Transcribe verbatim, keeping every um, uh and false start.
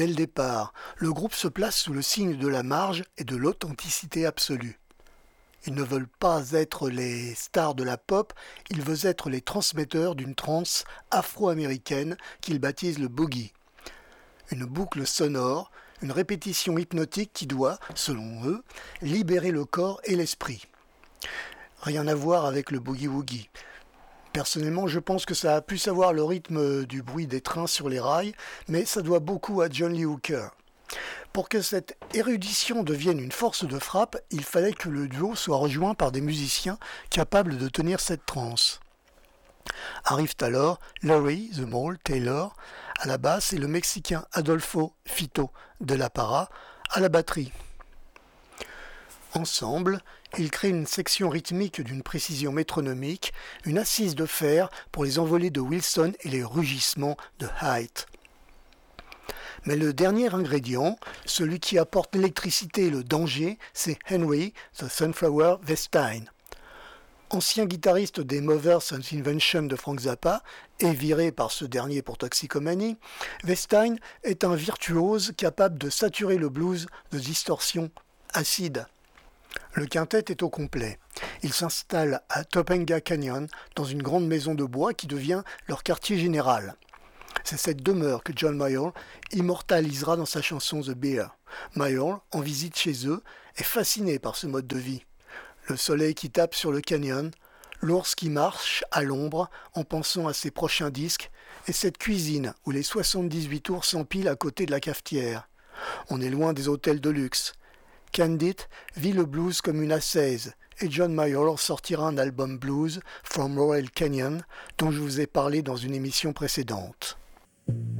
Dès le départ, le groupe se place sous le signe de la marge et de l'authenticité absolue. Ils ne veulent pas être les stars de la pop, ils veulent être les transmetteurs d'une trance afro-américaine qu'ils baptisent le boogie. Une boucle sonore, une répétition hypnotique qui doit, selon eux, libérer le corps et l'esprit. Rien à voir avec le boogie-woogie. Personnellement, je pense que ça a pu savoir le rythme du bruit des trains sur les rails, mais ça doit beaucoup à John Lee Hooker. Pour que cette érudition devienne une force de frappe, il fallait que le duo soit rejoint par des musiciens capables de tenir cette transe. Arrivent alors Larry The Mole Taylor à la basse et le Mexicain Adolfo Fito de la Parra à la batterie. Ensemble, ils créent une section rythmique d'une précision métronomique, une assise de fer pour les envolées de Wilson et les rugissements de Haight. Mais le dernier ingrédient, celui qui apporte l'électricité et le danger, c'est Henry The Sunflower Westine. Ancien guitariste des Mothers and Invention de Frank Zappa et viré par ce dernier pour toxicomanie, Westine est un virtuose capable de saturer le blues de distorsion acide. Le quintet est au complet. Ils s'installent à Topanga Canyon dans une grande maison de bois qui devient leur quartier général. C'est cette demeure que John Mayall immortalisera dans sa chanson The Bear. Mayall, en visite chez eux, est fasciné par ce mode de vie. Le soleil qui tape sur le canyon, l'ours qui marche à l'ombre en pensant à ses prochains disques, et cette cuisine où les soixante-dix-huit ours s'empilent à côté de la cafetière. On est loin des hôtels de luxe. Candid vit le blues comme une ascèse, et John Mayall en sortira un album blues, From Laurel Canyon, dont je vous ai parlé dans une émission précédente.